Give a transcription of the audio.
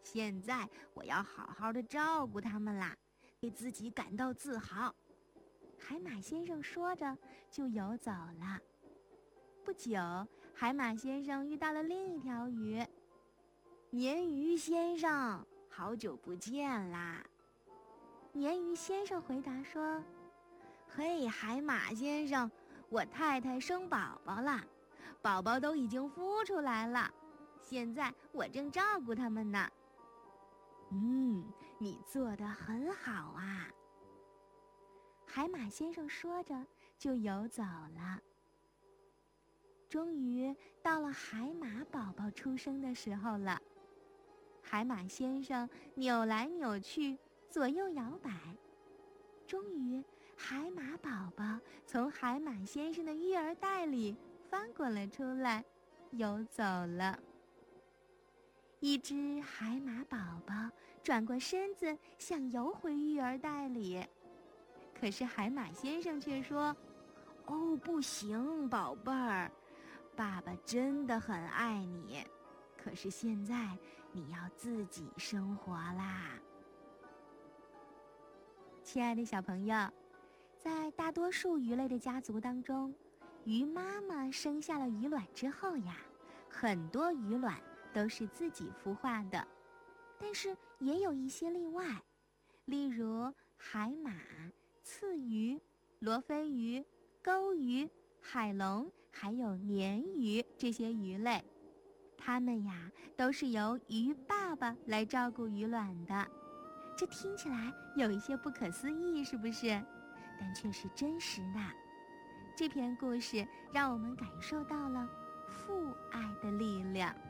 现在我要好好的照顾它们啦，为自己感到自豪。 海马先生说着就游走了。不久，海马先生遇到了另一条鱼。 鲶鱼先生，好久不见啦！ 鲶鱼先生回答说： 嘿，海马先生，我太太生宝宝了，宝宝都已经孵出来了，现在我正照顾他们呢。你做得很好啊！ 海马先生说着就游走了。终于到了海马宝宝出生的时候了。海马先生扭来扭去，左右摇摆。终于，海马宝宝从海马先生的育儿袋里翻滚了出来，游走了。一只海马宝宝转过身子，想游回育儿袋里，可是海马先生却说： 哦，不行，宝贝儿，爸爸真的很爱你，可是现在你要自己生活啦。 亲爱的小朋友，在大多数鱼类的家族当中，鱼妈妈生下了鱼卵之后呀，很多鱼卵都是自己孵化的，但是也有一些例外，例如海马、刺鱼、罗非鱼、钩鱼、海龙还有鲶鱼这些鱼类，它们呀都是由鱼爸爸来照顾鱼卵的。这听起来有一些不可思议，是不是？但却是真实的。这篇故事让我们感受到了父爱的力量。